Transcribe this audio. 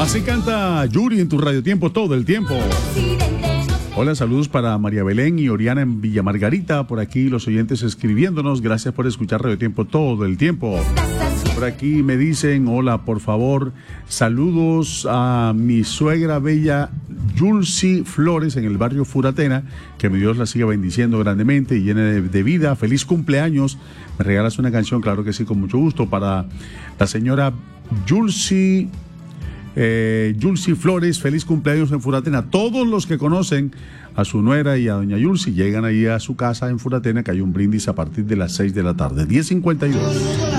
Así canta Yuri en tu Radio Tiempo todo el tiempo. Hola, saludos para María Belén y Oriana en Villa Margarita. Por aquí los oyentes escribiéndonos. Gracias por escuchar Radio Tiempo todo el tiempo. Por aquí me dicen, hola, por favor, saludos a mi suegra bella Yulsi Flores en el barrio Furatena. Que mi Dios la siga bendiciendo grandemente y llene de vida. Feliz cumpleaños. ¿Me regalas una canción? Claro que sí, con mucho gusto. Para la señora Yulsi Flores, feliz cumpleaños en Furatena. Todos los que conocen a su nuera y a doña Yulsi llegan ahí a su casa en Furatena, que hay un brindis a partir de las 6 de la tarde, 10:52.